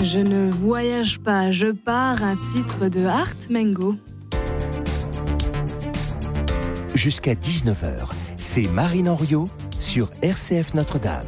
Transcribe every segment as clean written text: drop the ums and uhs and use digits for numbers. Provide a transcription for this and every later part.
Je ne voyage pas, je pars, un titre de Art Mengo. Jusqu'à 19h, c'est Marine Henriot sur RCF Notre-Dame.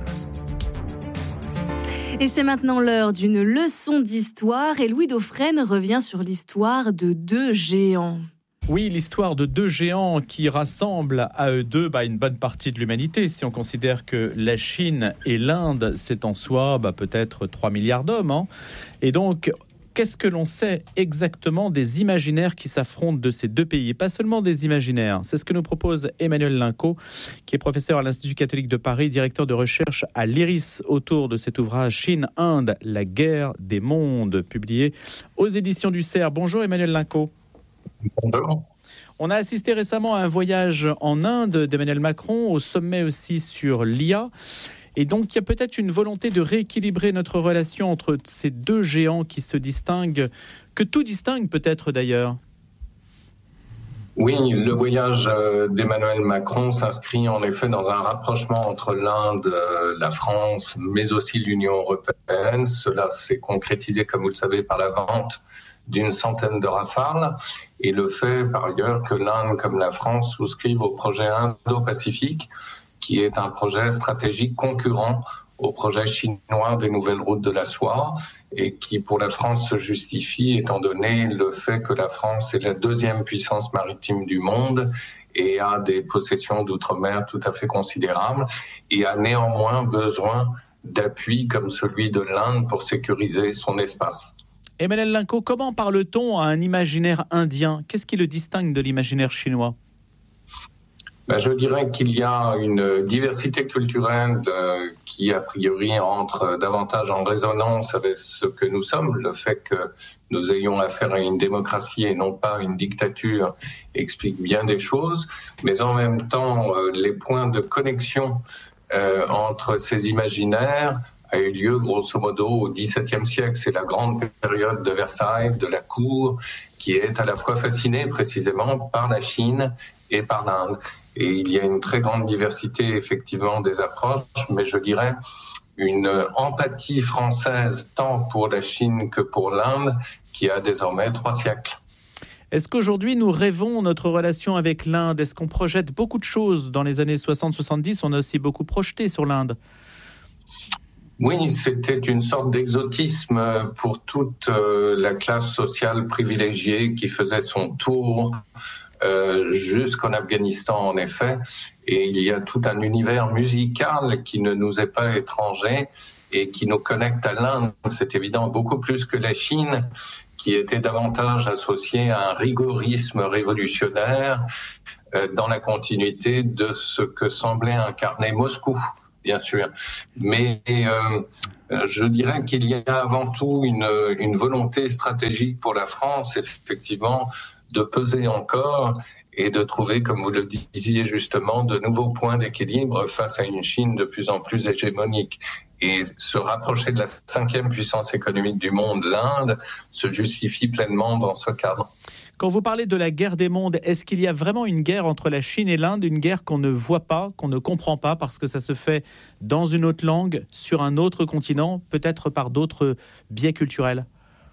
Et c'est maintenant l'heure d'une leçon d'histoire et Louis Dauphren revient sur l'histoire de deux géants. Oui, l'histoire de deux géants qui rassemblent à eux deux une bonne partie de l'humanité. Si on considère que la Chine et l'Inde, c'est en soi peut-être 3 milliards d'hommes. Et donc, qu'est-ce que l'on sait exactement des imaginaires qui s'affrontent de ces deux pays ? Et pas seulement des imaginaires. C'est ce que nous propose Emmanuel Linco, qui est professeur à l'Institut catholique de Paris, directeur de recherche à l'IRIS, autour de cet ouvrage Chine-Inde, la guerre des mondes, publié aux éditions du Cerf. Bonjour Emmanuel Linco. Bonjour. On a assisté récemment à un voyage en Inde d'Emmanuel Macron, au sommet aussi sur l'IA. Et donc, il y a peut-être une volonté de rééquilibrer notre relation entre ces deux géants qui se distinguent, que tout distingue peut-être d'ailleurs. Oui, le voyage d'Emmanuel Macron s'inscrit en effet dans un rapprochement entre l'Inde, la France, mais aussi l'Union européenne. Cela s'est concrétisé, comme vous le savez, par la vente d'une centaine de Rafales et le fait par ailleurs que l'Inde comme la France souscrivent au projet Indo-Pacifique, qui est un projet stratégique concurrent au projet chinois des nouvelles routes de la soie et qui pour la France se justifie étant donné le fait que la France est la deuxième puissance maritime du monde et a des possessions d'outre-mer tout à fait considérables et a néanmoins besoin d'appui comme celui de l'Inde pour sécuriser son espace. Emmanuel Linco, comment parle-t-on à un imaginaire indien ? Qu'est-ce qui le distingue de l'imaginaire chinois ? Je dirais qu'il y a une diversité culturelle qui, a priori, entre davantage en résonance avec ce que nous sommes. Le fait que nous ayons affaire à une démocratie et non pas une dictature explique bien des choses. Mais en même temps, les points de connexion entre ces imaginaires a eu lieu grosso modo au XVIIe siècle. C'est la grande période de Versailles, de la cour, qui est à la fois fascinée précisément par la Chine et par l'Inde. Et il y a une très grande diversité effectivement des approches, mais je dirais une empathie française tant pour la Chine que pour l'Inde qui a désormais 3 siècles. Est-ce qu'aujourd'hui nous rêvons notre relation avec l'Inde ? Est-ce qu'on projette beaucoup de choses dans les années 60-70 ? On a aussi beaucoup projeté sur l'Inde. Oui, c'était une sorte d'exotisme pour toute la classe sociale privilégiée qui faisait son tour jusqu'en Afghanistan en effet. Et il y a tout un univers musical qui ne nous est pas étranger et qui nous connecte à l'Inde. C'est évident beaucoup plus que la Chine qui était davantage associée à un rigorisme révolutionnaire dans la continuité de ce que semblait incarner Moscou. Bien sûr, mais je dirais qu'il y a avant tout une volonté stratégique pour la France, effectivement, de peser encore et de trouver, comme vous le disiez justement, de nouveaux points d'équilibre face à une Chine de plus en plus hégémonique. Et se rapprocher de la 5e puissance économique du monde, l'Inde, se justifie pleinement dans ce cadre. Quand vous parlez de la guerre des mondes, est-ce qu'il y a vraiment une guerre entre la Chine et l'Inde, une guerre qu'on ne voit pas, qu'on ne comprend pas, parce que ça se fait dans une autre langue, sur un autre continent, peut-être par d'autres biais culturels ?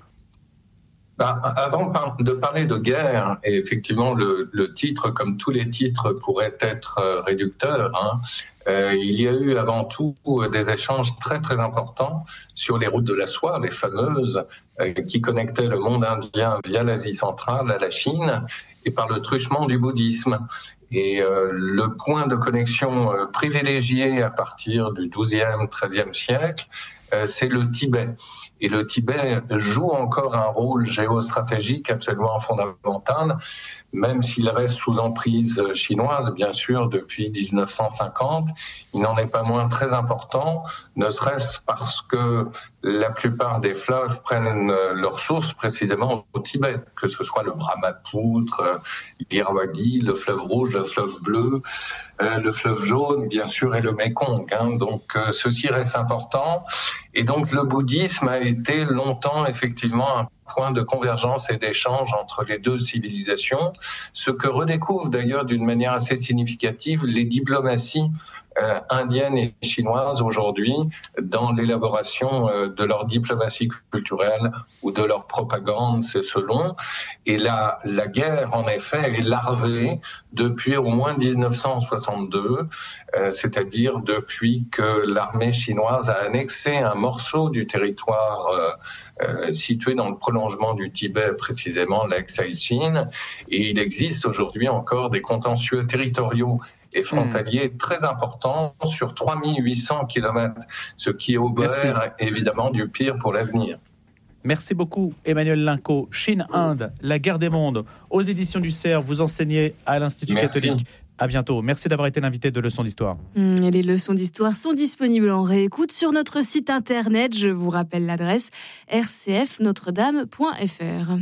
Avant de parler de guerre, et effectivement le titre, comme tous les titres, pourrait être réducteur, il y a eu avant tout des échanges très très importants sur les routes de la soie, les fameuses, qui connectaient le monde indien via l'Asie centrale à la Chine, et par le truchement du bouddhisme. Et le point de connexion privilégié à partir du XIIe, XIIIe siècle, c'est le Tibet. Et le Tibet joue encore un rôle géostratégique absolument fondamental, même s'il reste sous emprise chinoise, bien sûr, depuis 1950. Il n'en est pas moins très important, ne serait-ce parce que la plupart des fleuves prennent leur source précisément au Tibet, que ce soit le Brahmapoutre, l'Irrawaddy, le fleuve rouge, le fleuve bleu, le fleuve jaune, bien sûr, et le Mékong. Donc, ceci reste important. Et donc, le bouddhisme a été longtemps, effectivement, un point de convergence et d'échange entre les deux civilisations, ce que redécouvrent d'ailleurs d'une manière assez significative les diplomaties indienne et chinoise aujourd'hui dans l'élaboration de leur diplomatie culturelle ou de leur propagande, c'est selon. Et la guerre, en effet, est larvée depuis au moins 1962, c'est-à-dire depuis que l'armée chinoise a annexé un morceau du territoire situé dans le prolongement du Tibet, précisément l'ex-Haïchine. Et il existe aujourd'hui encore des contentieux territoriaux et frontaliers très importants sur 3800 km, ce qui augure évidemment du pire pour l'avenir. Merci beaucoup Emmanuel Linco. Chine-Inde, la guerre des mondes, aux éditions du Cerf, vous enseignez à l'Institut catholique. À bientôt. Merci d'avoir été l'invité de Leçons d'Histoire. Et les leçons d'histoire sont disponibles en réécoute sur notre site internet. Je vous rappelle l'adresse rcfnotredame.fr.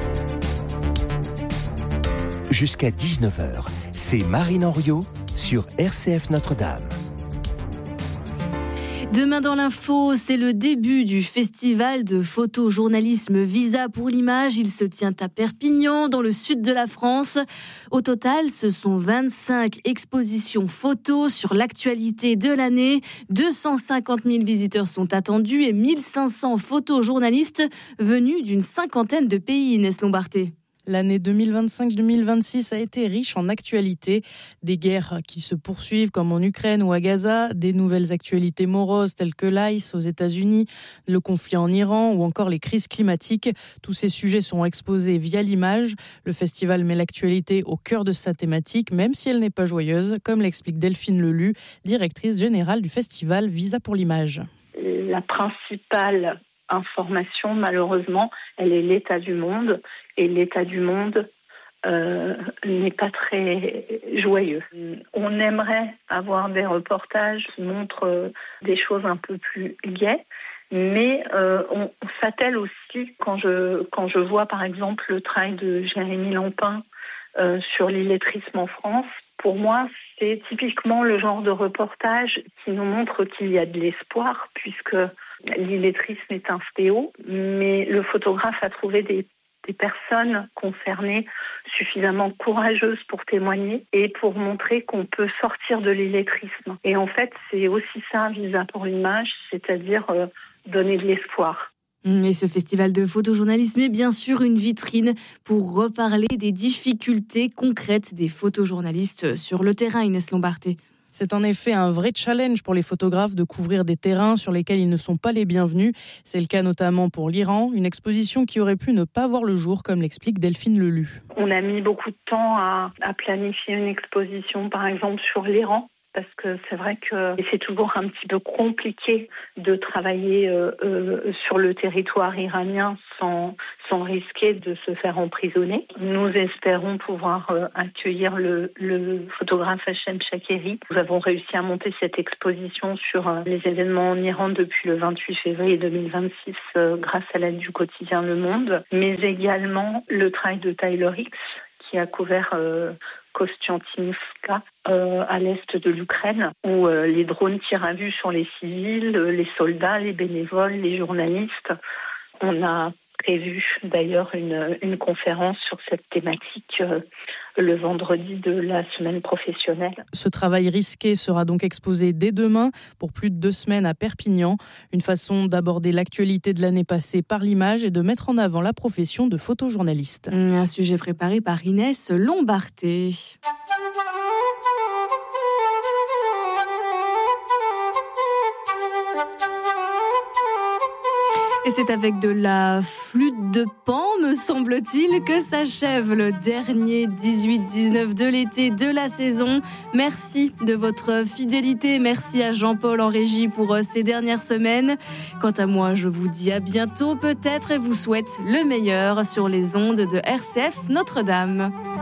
Jusqu'à 19h, c'est Marine Henriot sur RCF Notre-Dame. Demain dans l'info, c'est le début du festival de photojournalisme Visa pour l'image. Il se tient à Perpignan, dans le sud de la France. Au total, ce sont 25 expositions photos sur l'actualité de l'année. 250 000 visiteurs sont attendus et 1500 photojournalistes venus d'une cinquantaine de pays, Inès Lombarté. L'année 2025-2026 a été riche en actualités. Des guerres qui se poursuivent comme en Ukraine ou à Gaza, des nouvelles actualités moroses telles que l'ICE aux États-Unis, le conflit en Iran ou encore les crises climatiques. Tous ces sujets sont exposés via l'image. Le festival met l'actualité au cœur de sa thématique, même si elle n'est pas joyeuse, comme l'explique Delphine Lelu, directrice générale du festival Visa pour l'image. La principale information, malheureusement, elle est l'état du monde. Et l'état du monde n'est pas très joyeux. On aimerait avoir des reportages qui montrent des choses un peu plus gaies, mais on s'attelle aussi quand je vois par exemple le travail de Jérémy Lampin sur l'illettrisme en France. Pour moi, c'est typiquement le genre de reportage qui nous montre qu'il y a de l'espoir, puisque l'illettrisme est un fléau, mais le photographe a trouvé des personnes concernées suffisamment courageuses pour témoigner et pour montrer qu'on peut sortir de l'illettrisme. Et en fait, c'est aussi ça, Visa pour l'image, c'est-à-dire donner de l'espoir. Et ce festival de photojournalisme est bien sûr une vitrine pour reparler des difficultés concrètes des photojournalistes sur le terrain, Inès Lombarté. C'est en effet un vrai challenge pour les photographes de couvrir des terrains sur lesquels ils ne sont pas les bienvenus. C'est le cas notamment pour l'Iran, une exposition qui aurait pu ne pas voir le jour, comme l'explique Delphine Lelu. On a mis beaucoup de temps à planifier une exposition, par exemple, sur l'Iran. Parce que c'est vrai que c'est toujours un petit peu compliqué de travailler sur le territoire iranien sans risquer de se faire emprisonner. Nous espérons pouvoir accueillir le photographe Hachem Shakeri. Nous avons réussi à monter cette exposition sur les événements en Iran depuis le 28 février 2026 grâce à l'aide du quotidien Le Monde, mais également le travail de Tyler Hicks qui a couvert Kostiantynivka à l'est de l'Ukraine, où les drones tirent à vue sur les civils, les soldats, les bénévoles, les journalistes. On a prévu d'ailleurs une conférence sur cette thématique le vendredi de la semaine professionnelle. Ce travail risqué sera donc exposé dès demain pour plus de 2 semaines à Perpignan. Une façon d'aborder l'actualité de l'année passée par l'image et de mettre en avant la profession de photojournaliste. Un sujet préparé par Inès Lombarté. Et c'est avec de la flûte de Pan, me semble-t-il, que s'achève le dernier 18-19 de l'été de la saison. Merci de votre fidélité. Merci à Jean-Paul en régie pour ces dernières semaines. Quant à moi, je vous dis à bientôt peut-être et vous souhaite le meilleur sur les ondes de RCF Notre-Dame.